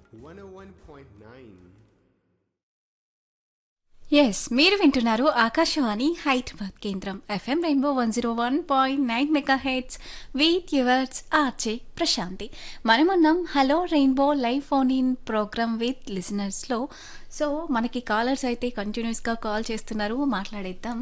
101.9. Yes మీరు వింటున్నారు ఆకాశవాణి హైదరాబాద్ కేంద్రం FM rainbow 101.9 mega heads with yours RJ Prashanti. మనమున్నాం hello rainbow live phone in programme with లిజనర్స్లో. So మనకి callers అయితే కంటిన్యూస్గా కాల్ చేస్తున్నారు, మాట్లాడేద్దాం.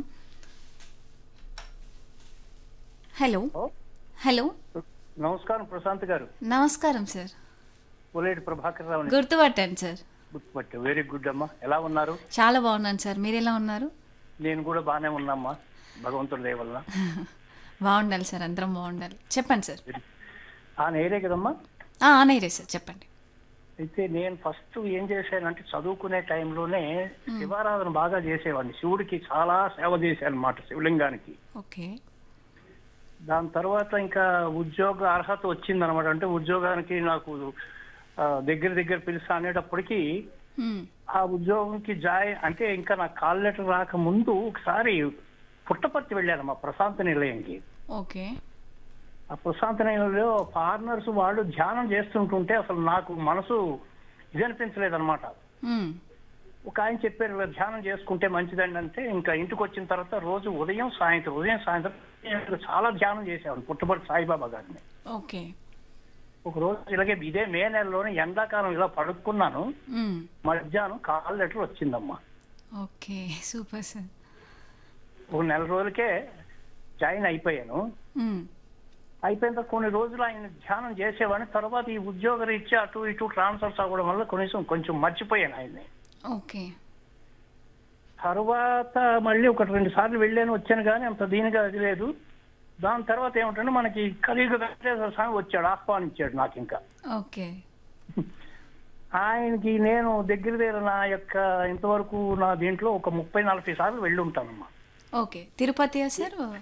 హలో హలో నమస్కారం ప్రశాంత్ గారు. నమస్కారం sir. పులేటి Prabhakar Rao. గుర్తుపట్టాను sir. గుర్తుపట్టు. Very good అమ్మా. ఎలా ఉన్నారు? చాలా బాగున్నాను సార్, మీరు ఎలా ఉన్నారు? నేను కూడా బాగానే ఉన్నామ్మా, భగవంతుడి దయ వల్ల. బాగుండాలి సార్, అందరం బాగుండాలి. చెప్పండి సార్. నేరే కదమ్మా. ఆనేరే సార్, చెప్పండి. అయితే నేను ఫస్ట్ ఏం చేశానంటే చదువుకునే టైంలోనే శివారాధన బాగా చేసేవాడిని. శివుడికి చాలా సేవ చేశాను అన్నమాట, శివలింగానికి. ఓకే. దాని తర్వాత ఇంకా ఉద్యోగ అర్హత వచ్చిందనమాట. అంటే ఉద్యోగానికి నాకు దగ్గర పిలుస్తా అనేటప్పటికీ ఆ ఉద్యోగంకి అంటే ఇంకా నాకు కాల్ లెటర్ రాక ముందు ఒకసారి పుట్టపర్తి వెళ్ళాను మా ప్రశాంత నిలయంకి. ఓకే. ఆ ప్రశాంత నిలయంలో ఫారినర్స్ వాళ్ళు ధ్యానం చేస్తుంటుంటే అసలు నాకు మనసు ఇది అనిపించలేదన్నమాట. ఒక ఆయన చెప్పారు ధ్యానం చేసుకుంటే మంచిదండి అంటే, ఇంకా ఇంటికి వచ్చిన తర్వాత రోజు ఉదయం సాయంత్రం చాలా ధ్యానం చేసేవాడు పుట్టపర్తి సాయిబాబా గారిని. ఓకే. ఒక రోజు ఇలాగే ఇదే మే నెలలోనే ఎండాకాలం ఇలా పడుకున్నాను, మధ్యాహ్నం కాల్ లెటర్ వచ్చిందమ్మా. Okay, super sir. ఒక నెల రోజులకే జాయిన్ అయిపోయాను. అయిపోయిన తర్వాత కొన్ని రోజులు ఆయన ధ్యానం చేసేవాడిని. తర్వాత ఈ ఉద్యోగ రీత్యా అటు ఇటు ట్రాన్స్ఫర్స్ అవ్వడం వల్ల కొంచెం మర్చిపోయాను ఆయన్ని. ఓకే. తర్వాత మళ్ళీ 1-2 సార్లు వెళ్ళాను వచ్చాను, కానీ అంత దీనిగా అది లేదు. దాని తర్వాత ఏమిటంటే మనకి కలియుగ వెంకటేశ్వర స్వామి వచ్చాడు, ఆహ్వానించాడు నాకు. ఇంకా ఓకే. ఆయనకి నేను దగ్గర నా యొక్క ఇంతవరకు నా దీంట్లో ఒక 30-40 సార్లు వెళ్ళి ఉంటానమ్మా. ఓకే. తిరుపతి సార్?